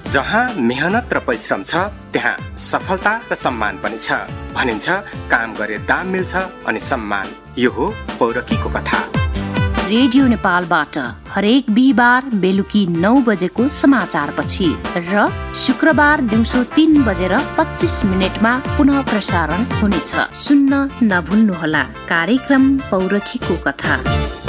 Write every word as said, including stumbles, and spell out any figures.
जहाँ मेहनत र परिश्रम छ त्यहाँ सफलता र सम्मान पनि छ। भनिन्छ काम गरे दाम मिल्छ अनि सम्मान। यो हो पौरखीको कथा। रेडियो नेपालबाट हरेक बिहिबार बेलुकी नौ बजेको समाचार पछि र शुक्रबार दिउँसो तीन बजेर पच्चिस मिनटमा पुनः प्रसारण हुनेछ। सुन्न नभुल्नुहोला कार्यक्रम पौरखीको कथा।